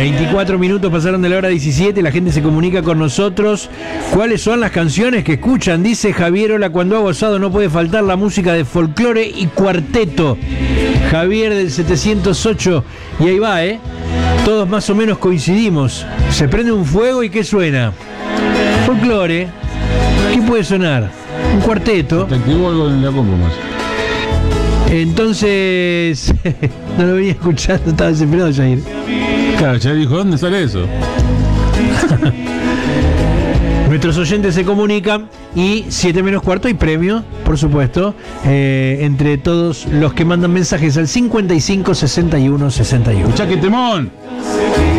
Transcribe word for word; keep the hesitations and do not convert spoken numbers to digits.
veinticuatro minutos pasaron de la hora diecisiete, la gente se comunica con nosotros. ¿Cuáles son las canciones que escuchan? Dice Javier, hola, cuando hago asado no puede faltar la música de folclore y cuarteto. Javier del setecientos ocho, y ahí va, ¿eh? Todos más o menos coincidimos. Se prende un fuego y ¿qué suena? Folclore. ¿Qué puede sonar? Un cuarteto. Te activó algo en la compu más. Entonces, no lo venía escuchando, estaba desesperado Jair. Claro, ya dijo, ¿dónde sale eso? Nuestros oyentes se comunican y siete menos cuarto hay premio, por supuesto, eh, entre todos los que mandan mensajes al cincuenta y cinco sesenta y uno sesenta y uno. ¡Escuchá, qué temón!